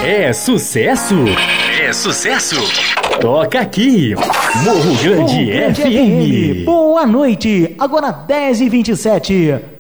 É sucesso? É sucesso? Toca aqui, Morro Grande FM. Boa noite, agora 10h27.